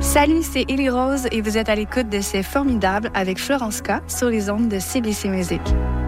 Salut, c'est Élie Rose et vous êtes à l'écoute de C'est formidable avec Florence K sur les ondes de CBC Musique.